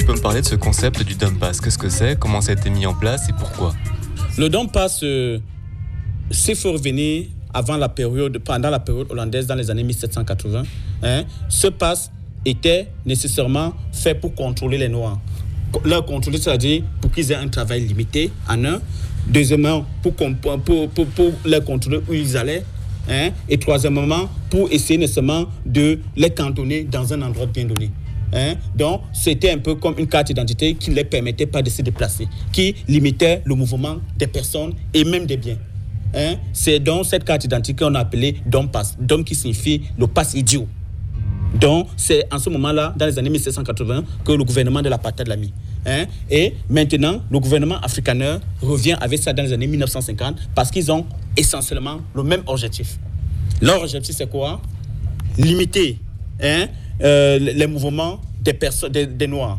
peux me parler de ce concept du Dompas? Qu'est-ce que c'est? Comment ça a été mis en place et pourquoi? Le Dompas, s'il faut revenir pendant la période hollandaise, dans les années 1780, ce pass était nécessairement fait pour contrôler les Noirs. Leur contrôler, c'est-à-dire pour qu'ils aient un travail limité en un. Deuxièmement, pour leur contrôler où ils allaient. Et troisièmement, pour essayer nécessairement de les cantonner dans un endroit bien donné. Donc, c'était un peu comme une carte d'identité qui ne les permettait pas de se déplacer, qui limitait le mouvement des personnes et même des biens. C'est donc cette carte d'identité qu'on a appelée Dompas, Dom qui signifie le passe idiot. Donc, c'est en ce moment-là, dans les années 1780, que le gouvernement de l'apartheid l'a mis. Et maintenant, le gouvernement africaner revient avec ça dans les années 1950 parce qu'ils ont essentiellement le même objectif. Leur objectif, c'est quoi? Limiter les mouvements des personnes, des Noirs.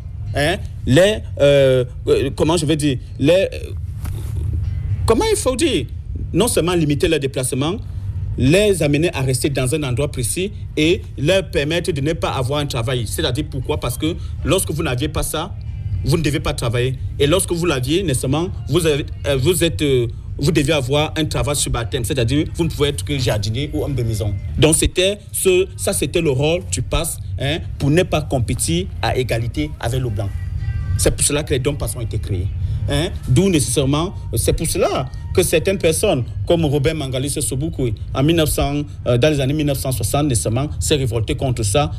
Comment il faut dire? Non seulement limiter leur déplacement, les amener à rester dans un endroit précis et leur permettre de ne pas avoir un travail. C'est-à-dire pourquoi? Parce que lorsque vous n'aviez pas ça, vous ne devez pas travailler. Et lorsque vous l'aviez, nécessairement, vous devez avoir un travail subalterne. C'est-à-dire, vous ne pouvez être que jardinier ou homme de maison. Donc, c'était le rôle du pass pour ne pas compétir à égalité avec le blanc. C'est pour cela que les Dompas ont été créés. D'où nécessairement, c'est pour cela que certaines personnes, comme Robert Mangaliso Sobukwe, dans les années 1960, nécessairement, s'est révolté contre ça,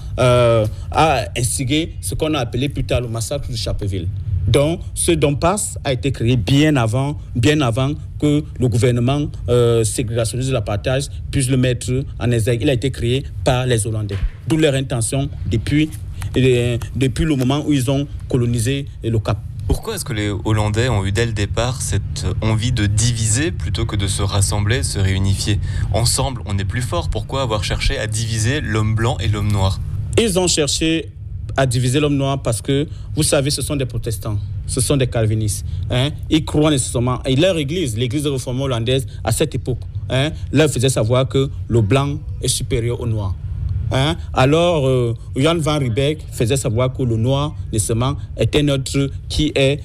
a instigé ce qu'on a appelé plus tard le massacre de Chapeville. Donc, ce Dompas a été créé bien avant que le gouvernement ségrégationniste de l'apartheid puisse le mettre en exergue. Il a été créé par les Hollandais. D'où leur intention depuis le moment où ils ont colonisé le Cap. Pourquoi est-ce que les Hollandais ont eu dès le départ cette envie de diviser plutôt que de se rassembler, de se réunifier? Ensemble, on est plus fort. Pourquoi avoir cherché à diviser l'homme blanc et l'homme noir? Ils ont cherché à diviser l'homme noir parce que, vous savez, ce sont des protestants, ce sont des calvinistes. Ils croient nécessairement, et leur église, l'église réformée hollandaise, à cette époque, leur faisait savoir que le blanc est supérieur au noir. Alors, Jan van Riebeeck faisait savoir que le noir, nécessairement, est un être qui est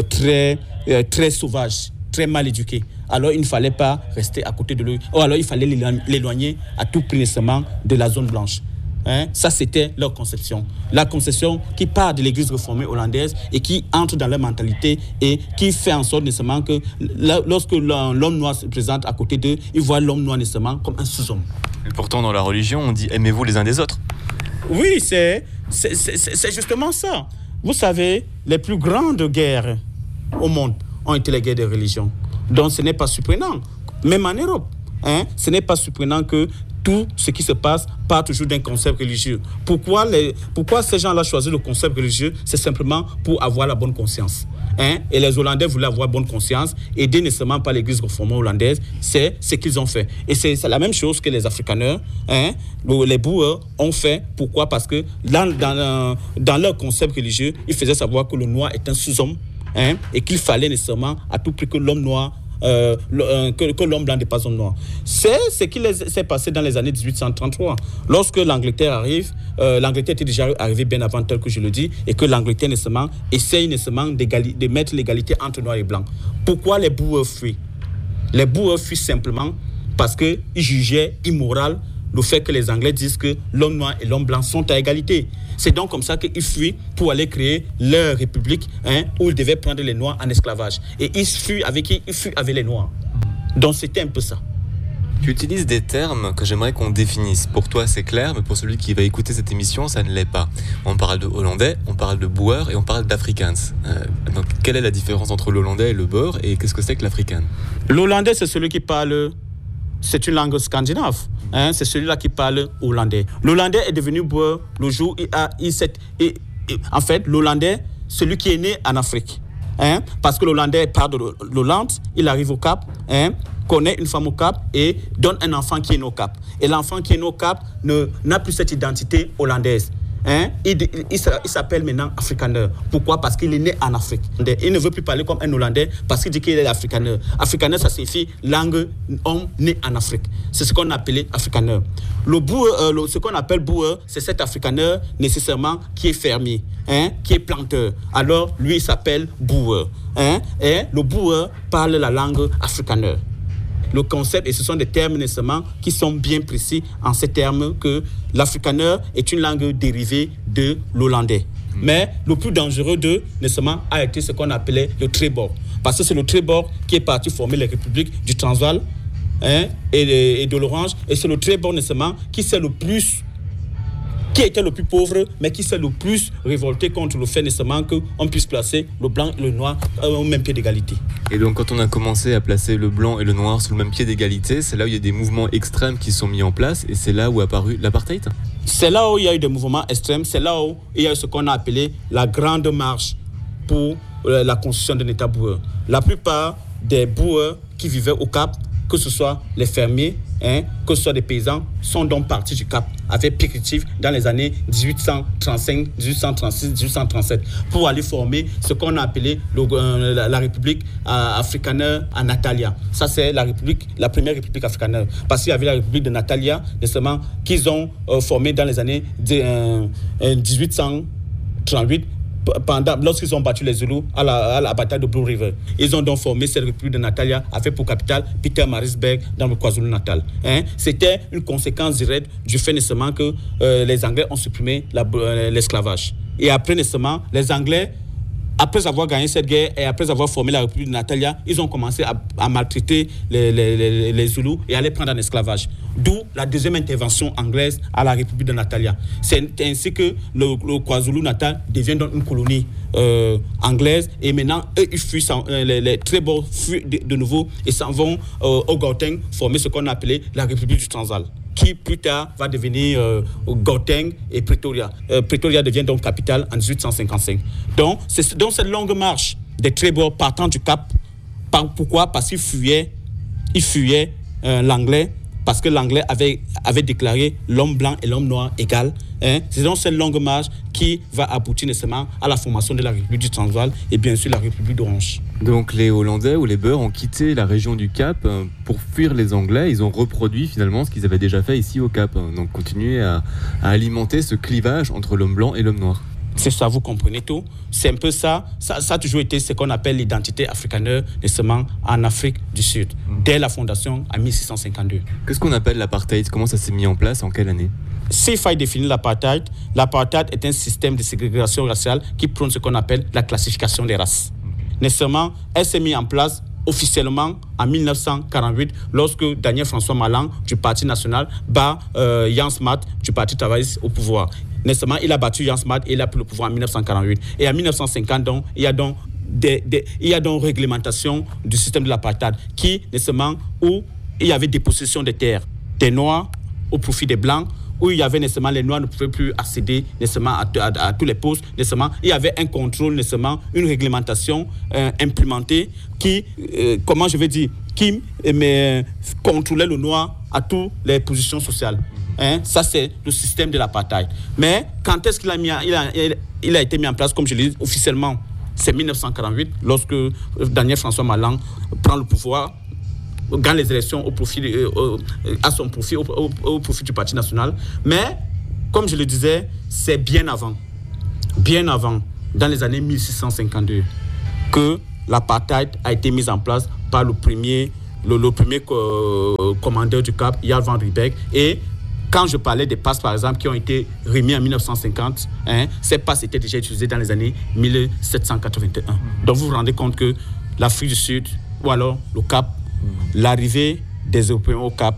très sauvage, très mal éduqué. Alors, il ne fallait pas rester à côté de lui. Alors, il fallait l'éloigner à tout prix, nécessairement, de la zone blanche. Ça, c'était leur conception. La conception qui part de l'église réformée hollandaise et qui entre dans leur mentalité et qui fait en sorte nécessairement que lorsque l'homme noir se présente à côté d'eux, ils voient l'homme noir nécessairement comme un sous-homme. Et pourtant, dans la religion, on dit « aimez-vous les uns des autres ». Oui, c'est justement ça. Vous savez, les plus grandes guerres au monde ont été les guerres de religion. Donc, ce n'est pas surprenant. Même en Europe, ce n'est pas surprenant que tout ce qui se passe part toujours d'un concept religieux. Pourquoi ces gens-là choisissent le concept religieux? C'est simplement pour avoir la bonne conscience. Et les Hollandais voulaient avoir bonne conscience, aidés nécessairement par l'église réformée hollandaise. C'est ce qu'ils ont fait. Et c'est la même chose que les Afrikaners, les Boers, ont fait. Pourquoi? Parce que dans leur concept religieux, ils faisaient savoir que le noir est un sous-homme, et qu'il fallait nécessairement à tout prix que l'homme noir que l'homme blanc n'est pas un noir. C'est ce qui s'est passé dans les années 1833. Lorsque l'Angleterre arrive, l'Angleterre était déjà arrivée bien avant, tel que je le dis, et que l'Angleterre nécessairement essaye nécessairement de mettre l'égalité entre noirs et blancs. Pourquoi les Boers fuient? Les Boers fuient simplement parce qu'ils jugeaient immoral le fait que les Anglais disent que l'homme noir et l'homme blanc sont à égalité. C'est donc comme ça qu'ils fuient pour aller créer leur république, où ils devaient prendre les Noirs en esclavage. Et ils fuient avec qui? Ils fuient avec les Noirs. Donc c'était un peu ça. Tu utilises des termes que j'aimerais qu'on définisse. Pour toi, c'est clair, mais pour celui qui va écouter cette émission, ça ne l'est pas. On parle de Hollandais, on parle de Boer et on parle d'Afrikaans. Donc, quelle est la différence entre l'Hollandais et le Boer et qu'est-ce que c'est que l'Afrikaan? L'Hollandais, c'est celui qui parle... C'est une langue scandinave. C'est celui-là qui parle hollandais. L'Hollandais est devenu Boer le jour où en fait, l'Hollandais, celui qui est né en Afrique. Parce que l'Hollandais part de l'Hollande, il arrive au Cap, connaît une femme au Cap et donne un enfant qui est né au Cap. Et l'enfant qui est né au Cap n'a plus cette identité hollandaise. il s'appelle maintenant Afrikaner. Pourquoi? Parce qu'il est né en Afrique. Il ne veut plus parler comme un Hollandais parce qu'il dit qu'il est Afrikaner. Afrikaner, ça signifie langue homme né en Afrique. C'est ce qu'on appelait Afrikaner. Ce qu'on appelle boer, c'est cet Afrikaner nécessairement qui est fermier, qui est planteur. Alors, lui, il s'appelle boer. Et le boer parle la langue Afrikaner. Le concept, et ce sont des termes nécessairement qui sont bien précis en ces termes que l'Afrikaner est une langue dérivée de l'hollandais. Mais le plus dangereux d'eux, nécessairement, a été ce qu'on appelait le Trébor. Parce que c'est le Trébor qui est parti former les républiques du Transvaal et de l'Orange. Et c'est le Trébor, nécessairement, qui était le plus pauvre, mais qui s'est le plus révolté contre le fait nécessairement qu'on puisse placer le blanc et le noir au même pied d'égalité. Et donc quand on a commencé à placer le blanc et le noir sur le même pied d'égalité, c'est là où il y a des mouvements extrêmes qui sont mis en place et c'est là où est apparu l'apartheid. C'est là où il y a eu des mouvements extrêmes, c'est là où il y a eu ce qu'on a appelé la grande marche pour la construction d'un État boer. La plupart des boers qui vivaient au Cap, que ce soit les fermiers, que ce soit des paysans, sont donc partis du Cap avec Piquetif dans les années 1835, 1836, 1837 pour aller former ce qu'on a appelé la République Afrikaner à Natalia. Ça, c'est la première République Afrikaner. Parce qu'il y avait la République de Natalia, justement, qu'ils ont formée dans les années 1838. Lorsqu'ils ont battu les Zoulous à la bataille de Blue River. Ils ont donc formé cette République de Natalia avec pour capitale Pietermaritzburg dans le KwaZulu-Natal. C'était une conséquence directe du fait nécessairement que les Anglais ont supprimé l'esclavage. Et après nécessairement, les Anglais, après avoir gagné cette guerre et après avoir formé la République de Natalia, ils ont commencé à maltraiter les Zoulous et à les prendre en esclavage. D'où la deuxième intervention anglaise à la République de Natalia. C'est ainsi que le KwaZulu-Natal devient donc une colonie anglaise et maintenant, eux, ils fuient, les Trébors fuient de nouveau et s'en vont au Gauteng former ce qu'on a appelé la République du Transvaal, qui plus tard va devenir Gauteng et Pretoria. Pretoria devient donc capitale en 1855. Donc, c'est donc cette longue marche des Trébors partant du Cap. Pourquoi? Parce qu'ils fuyaient l'anglais, parce que l'anglais avait déclaré l'homme blanc et l'homme noir égal. C'est donc cette longue marche qui va aboutir nécessairement à la formation de la République du Transvaal et bien sûr la République d'Orange. Donc les Hollandais ou les Boers ont quitté la région du Cap pour fuir les Anglais. Ils ont reproduit finalement ce qu'ils avaient déjà fait ici au Cap. Donc continuer à alimenter ce clivage entre l'homme blanc et l'homme noir. C'est ça, vous comprenez tout. C'est un peu ça. Ça a toujours été ce qu'on appelle l'identité afrikaner, nécessairement en Afrique du Sud, dès la fondation en 1652. Qu'est-ce qu'on appelle l'apartheid? Comment ça s'est mis en place? En quelle année? S'il faut définir l'apartheid est un système de ségrégation raciale qui prône ce qu'on appelle la classification des races. Nécessairement, elle s'est mise en place officiellement en 1948 lorsque Daniel François Malan du Parti national bat Jan Smuts du Parti travailliste au pouvoir. Nécessairement, il a battu Jan Smuts et il a pris le pouvoir en 1948. Et en 1950, donc, il y a donc réglementation du système de l'apartheid qui, nécessairement, où il y avait des possessions de terres des Noirs au profit des Blancs, où il y avait nécessairement les Noirs ne pouvaient plus accéder nécessairement à tous les postes. Nécessairement, il y avait un contrôle, nécessairement, une réglementation implémentée qui, qui contrôlait le Noir à toutes les positions sociales. Ça, c'est le système de l'apartheid. Mais quand est-ce qu'il a été mis en place, comme je l'ai dit officiellement, c'est 1948, lorsque Daniel François Malan prend le pouvoir, gagne les élections à son profit, au profit du Parti national. Mais, comme je le disais, c'est bien avant, dans les années 1652, que l'apartheid a été mis en place par le premier commandeur du Cap, Jarl van Riebeeck. Et quand je parlais des passes, par exemple, qui ont été remis en 1950, ces passes étaient déjà utilisées dans les années 1781. Donc vous vous rendez compte que l'Afrique du Sud, ou alors le Cap, l'arrivée des Européens au Cap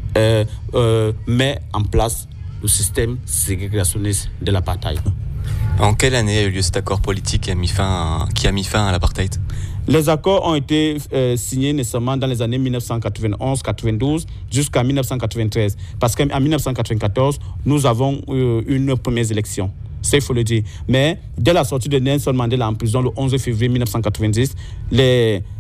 met en place le système ségrégationniste de l'apartheid. En quelle année a eu lieu cet accord politique qui a mis fin à l'apartheid? Les accords ont été signés nécessairement dans les années 1991-92 jusqu'à 1993. Parce qu'en 1994, nous avons une première élection. Ça, il faut le dire. Mais dès la sortie de Nelson Mandela en prison le 11 février 1990, les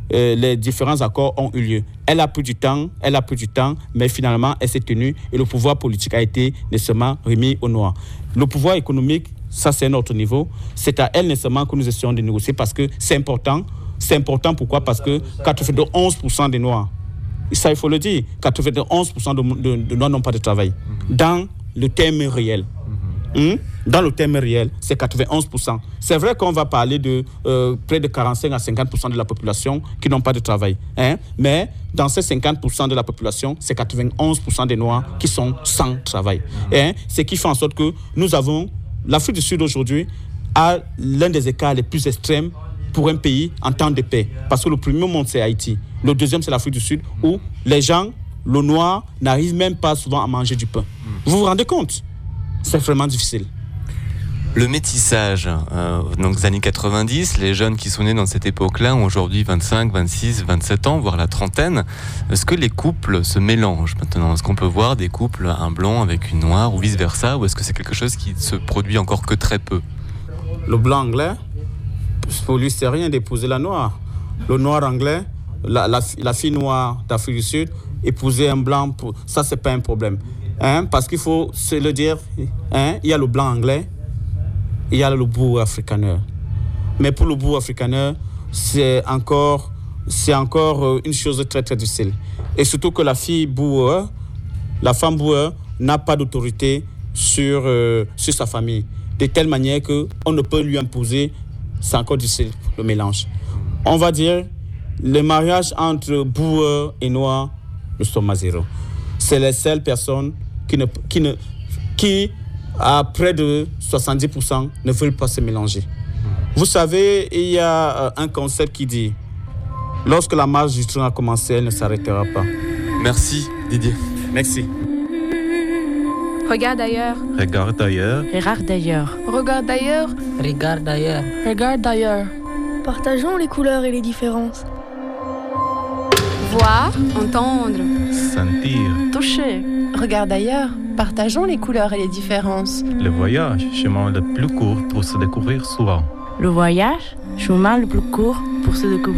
les différents accords ont eu lieu. Elle a pris du temps, mais finalement, elle s'est tenue et le pouvoir politique a été nécessairement remis au noir. Le pouvoir économique, ça c'est un autre niveau. C'est à elle nécessairement que nous essayons de négocier parce que c'est important. C'est important pourquoi? Parce que 91% des Noirs, ça il faut le dire, 91% de Noirs n'ont pas de travail. Dans le terme réel. Dans le terme réel, c'est 91%. C'est vrai qu'on va parler de près de 45 à 50% de la population qui n'ont pas de travail. Mais dans ces 50% de la population, c'est 91% des Noirs qui sont sans travail. Ce qui fait en sorte que nous avons, l'Afrique du Sud aujourd'hui a l'un des écarts les plus extrêmes pour un pays en temps de paix. Parce que le premier monde, c'est Haïti. Le deuxième, c'est l'Afrique du Sud, où les gens, le noir, n'arrivent même pas souvent à manger du pain. Vous vous rendez compte? C'est vraiment difficile. Le métissage, donc les années 90, les jeunes qui sont nés dans cette époque-là ont aujourd'hui 25, 26, 27 ans, voire la trentaine. Est-ce que les couples se mélangent maintenant? Est-ce qu'on peut voir des couples, un blanc avec une noire ou vice-versa? Ou est-ce que c'est quelque chose qui se produit encore que très peu? Le blanc anglais, pour lui, c'est rien d'épouser la noire. Le noir anglais, la fille noire d'Afrique du Sud, épouser un blanc, ça, c'est pas un problème. Parce qu'il faut se le dire, il y a le blanc anglais, il y a le bourg africaner. Mais pour le bourg africaner, c'est encore une chose très très difficile. Et surtout que la fille bourg, la femme bourg, n'a pas d'autorité sur sa famille. De telle manière qu'on ne peut lui imposer, c'est encore difficile, le mélange. On va dire, le mariage entre bourg et noir, nous sommes à zéro. C'est les seules personnes qui à près de 70%, ne veulent pas se mélanger. Vous savez, il y a un concept qui dit « Lorsque la marche du train a commencé, elle ne s'arrêtera pas ». Merci Didier. Merci. Regarde ailleurs. Regarde ailleurs. Regarde ailleurs. Regarde ailleurs. Regarde ailleurs. Regarde ailleurs. Partageons les couleurs et les différences. Voir, entendre. Sentir. Toucher. Regarde ailleurs. Partageons les couleurs et les différences. Le voyage, chemin le plus court pour se découvrir souvent. Le voyage, chemin le plus court pour se découvrir.